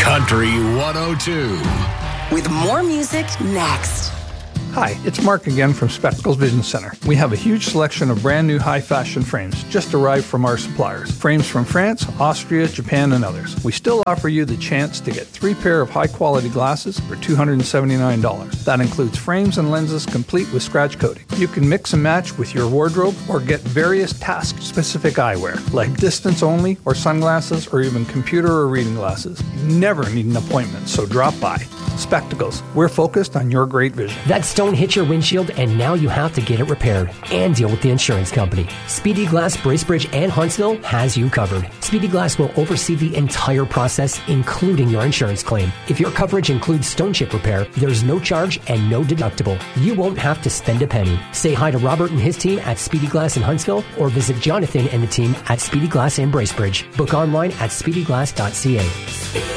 Country 102. With more music next. Hi, it's Mark again from Spectacles Vision Center. We have a huge selection of brand new high-fashion frames just arrived from our suppliers. Frames from France, Austria, Japan, and others. We still offer you the chance to get 3 pair of high-quality glasses for $279. That includes frames and lenses complete with scratch coating. You can mix and match with your wardrobe or get various task-specific eyewear, like distance-only or sunglasses or even computer or reading glasses. You never need an appointment, so drop by. Spectacles. We're focused on your great vision. That stone hit your windshield and now you have to get it repaired and deal with the insurance company. Speedy Glass, Bracebridge, and Huntsville has you covered. Speedy Glass will oversee the entire process, including your insurance claim. If your coverage includes stone chip repair, there's no charge and no deductible. You won't have to spend a penny. Say hi to Robert and his team at Speedy Glass in Huntsville or visit Jonathan and the team at Speedy Glass in Bracebridge. Book online at speedyglass.ca.